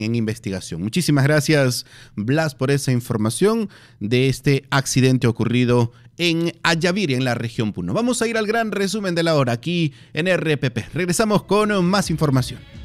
en investigación. Muchísimas gracias, Blas, por esa información de este accidente ocurrido en Ayaviria, en la región Puno. Vamos a ir al gran resumen de la hora aquí en RPP. Regresamos con más información.